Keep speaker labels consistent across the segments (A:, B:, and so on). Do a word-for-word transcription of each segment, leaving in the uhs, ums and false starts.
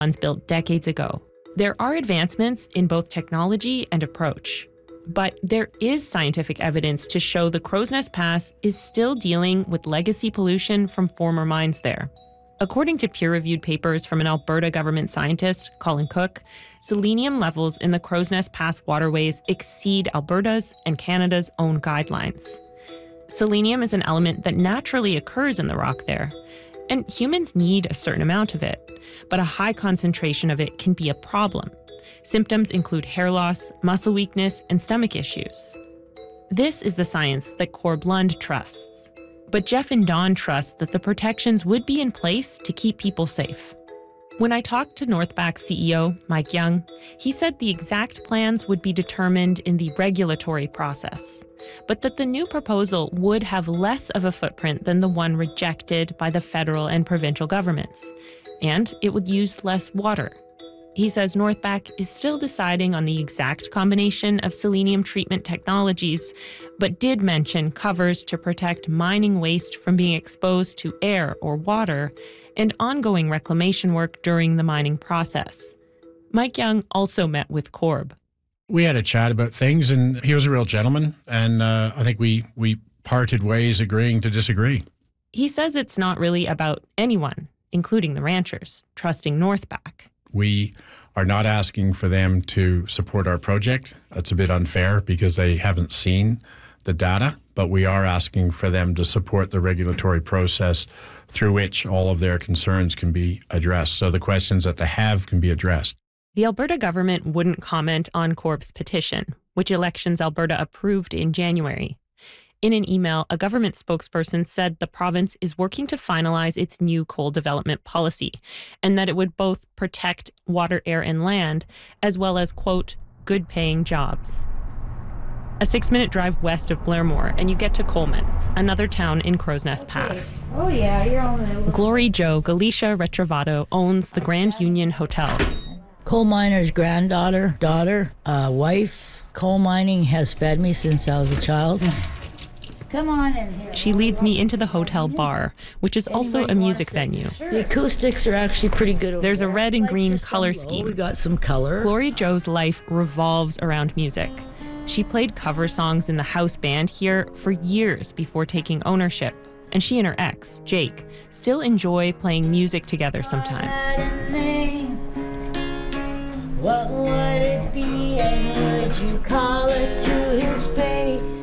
A: ones built decades ago. There are advancements in both technology and approach, but there is scientific evidence to show the Crow's Nest Pass is still dealing with legacy pollution from former mines there. According to peer-reviewed papers from an Alberta government scientist, Colin Cook, selenium levels in the Crow's Nest Pass waterways exceed Alberta's and Canada's own guidelines. Selenium is an element that naturally occurs in the rock there, and humans need a certain amount of it, but a high concentration of it can be a problem. Symptoms include hair loss, muscle weakness, and stomach issues. This is the science that Corb Lund trusts. But Jeff and Don trust that the protections would be in place to keep people safe. When I talked to Northback C E O Mike Young, he said the exact plans would be determined in the regulatory process, but that the new proposal would have less of a footprint than the one rejected by the federal and provincial governments, and it would use less water. He says Northback is still deciding on the exact combination of selenium treatment technologies, but did mention covers to protect mining waste from being exposed to air or water, and ongoing reclamation work during the mining process. Mike Young also met with Corb.
B: We had a chat about things, and he was a real gentleman, and uh, I think we, we parted ways agreeing to disagree.
A: He says it's not really about anyone, including the ranchers, trusting Northback.
B: We are not asking for them to support our project. That's a bit unfair because they haven't seen the data, but we are asking for them to support the regulatory process through which all of their concerns can be addressed. So the questions that they have can be addressed.
A: The Alberta government wouldn't comment on Corb's petition, which Elections Alberta approved in January. In an email, a government spokesperson said the province is working to finalize its new coal development policy, and that it would both protect water, air, and land, as well as, quote, good-paying jobs. A six-minute drive west of Blairmore, and you get to Coleman, another town in Crow's Nest Pass.
C: Oh, yeah, you're on the...
A: Glory Joe Galicia Retrovato owns the Grand Union Hotel.
C: Coal miner's granddaughter, daughter, uh, wife. Coal mining has fed me since I was a child. Come on in here.
A: She leads me into the hotel bar, which is also a music venue.
C: The acoustics are actually pretty good over
A: There's a
C: there.
A: red and green
C: Lights are
A: color
C: so low.
A: scheme.
C: We got some color.
A: Glory Joe's life revolves around music. She played cover songs in the house band here for years before taking ownership. And she and her ex, Jake, still enjoy playing music together sometimes.
C: What would it be and would you call it to his face?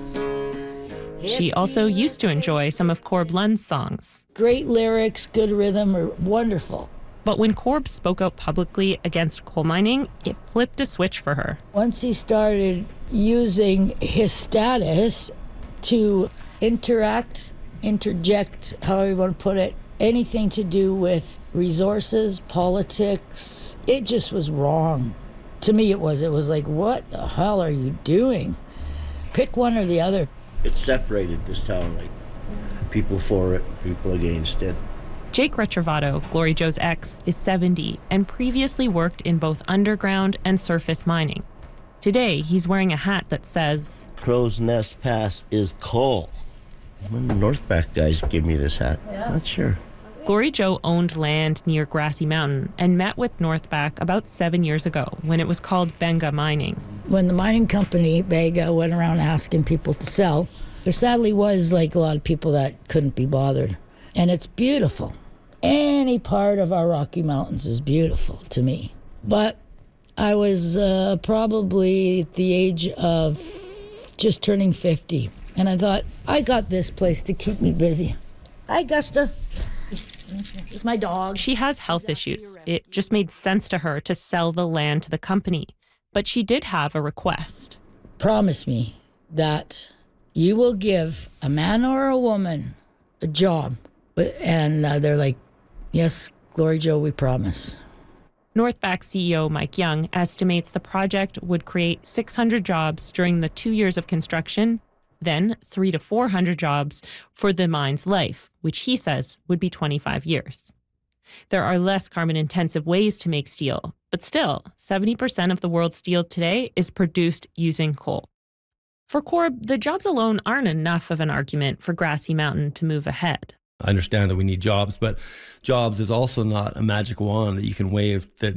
A: She also used to enjoy some of Corb Lund's songs.
C: Great lyrics, good rhythm, are wonderful.
A: But when Corb spoke out publicly against coal mining, it flipped a switch for her.
C: Once he started using his status to interact, interject, however you want to put it, anything to do with resources, politics, it just was wrong. To me it was. It was like, what the hell are you doing? Pick one or the other.
D: It separated this town, like people for it, people against it.
A: Jake Retrovato, Glory Joe's ex, is seventy and previously worked in both underground and surface mining. Today, he's wearing a hat that says,
D: Crow's Nest Pass is coal. When the Northback guys gave me this hat, yeah. Not sure.
A: Glory Joe owned land near Grassy Mountain and met with Northback about seven years ago when it was called Benga Mining.
C: When the mining company, Benga, went around asking people to sell, there sadly was like a lot of people that couldn't be bothered. And it's beautiful. Any part of our Rocky Mountains is beautiful to me. But I was uh, probably at the age of just turning fifty. And I thought, I got this place to keep me busy. Hi, Gusta. It's my dog.
A: She has health issues. It just made sense to her to sell the land to the company. But she did have a request.
C: Promise me that you will give a man or a woman a job. And uh, they're like, yes, Glory Joe, we promise.
A: Northback C E O Mike Young estimates the project would create six hundred jobs during the two years of construction, then three to four hundred jobs for the mine's life, which he says would be twenty-five years. There are less carbon-intensive ways to make steel, but still, seventy percent of the world's steel today is produced using coal. For Corb, the jobs alone aren't enough of an argument for Grassy Mountain to move ahead.
E: I understand that we need jobs, but jobs is also not a magic wand that you can wave that